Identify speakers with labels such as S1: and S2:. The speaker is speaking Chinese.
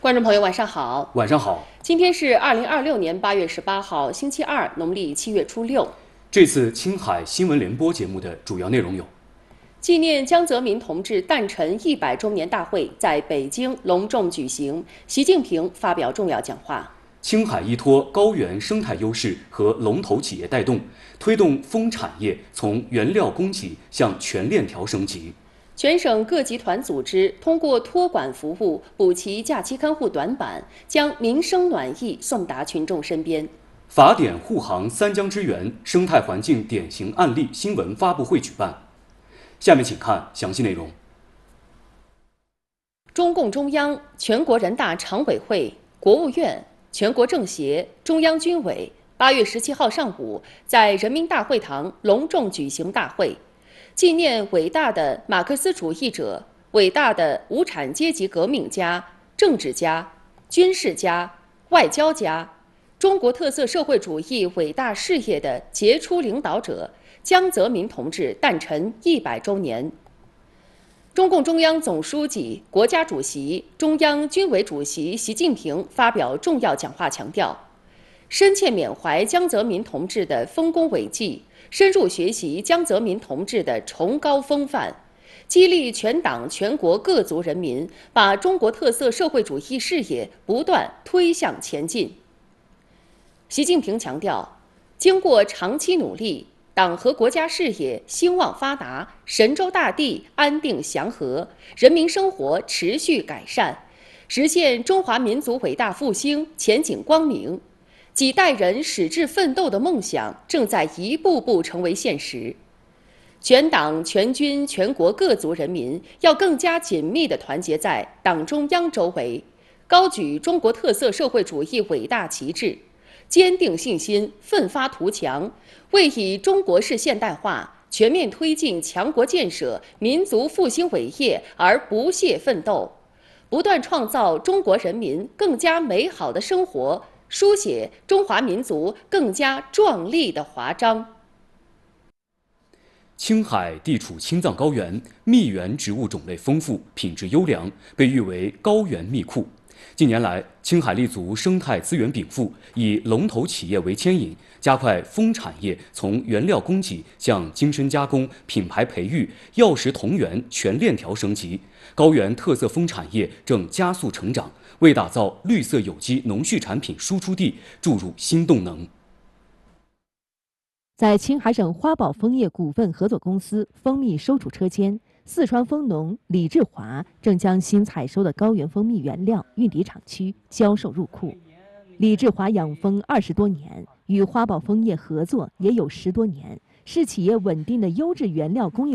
S1: 观众朋友，晚上好。
S2: 晚上好。
S1: 今天是2026年8月18号，星期二，农历7月初6。
S2: 这次青海新闻联播节目的主要内容有：
S1: 纪念江泽民同志诞辰100周年大会在北京隆重举行，习近平发表重要讲话。
S2: 青海依托高原生态优势和龙头企业带动，推动蜂产业从原料供给向全链条升级。
S1: 全省各集团组织通过托管服务补齐假期看护短板，将民生暖意送达群众身边。
S2: 法典护航三江之源生态环境典型案例新闻发布会举办。下面请看详细内容。
S1: 中共中央、全国人大常委会、国务院、全国政协、中央军委8月17号上午在人民大会堂隆重举行大会，纪念伟大的马克思主义者、伟大的无产阶级革命家、政治家、军事家、外交家、中国特色社会主义伟大事业的杰出领导者江泽民同志诞辰100周年。中共中央总书记、国家主席、中央军委主席习近平发表重要讲话，强调，深切缅怀江泽民同志的丰功伟绩，深入学习江泽民同志的崇高风范，激励全党全国各族人民把中国特色社会主义事业不断推向前进。习近平强调，经过长期努力，党和国家事业兴旺发达，神州大地安定祥和，人民生活持续改善，实现中华民族伟大复兴前景光明。几代人矢志奋斗的梦想正在一步步成为现实。全党全军全国各族人民要更加紧密地团结在党中央周围，高举中国特色社会主义伟大旗帜，坚定信心，奋发图强，为以中国式现代化全面推进强国建设、民族复兴伟业而不懈奋斗，不断创造中国人民更加美好的生活，书写中华民族更加壮丽的华章。
S2: 青海地处青藏高原，蜜源植物种类丰富，品质优良，被誉为高原蜜库。近年来，青海立足生态资源禀赋，以龙头企业为牵引，加快蜂产业从原料供给向精深加工、品牌培育、药食同源全链条升级。高原特色蜂产业正加速成长，为打造绿色有机农畜产品输出地注入新动能。
S3: 在青海省花宝蜂业股份合作公司蜂蜜收储车间，四川蜂农李志华正将新采收的高原蜂蜜原料运抵厂区，销售入库。李志华养蜂20多年，与花宝蜂业合作也有10多年，是企业稳定的优质原料供应